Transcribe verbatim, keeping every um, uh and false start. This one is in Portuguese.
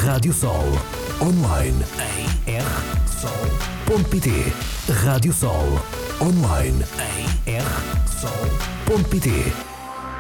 Rádio Sol. Online em r sol ponto pt. Rádio Sol. Online em r sol ponto pt.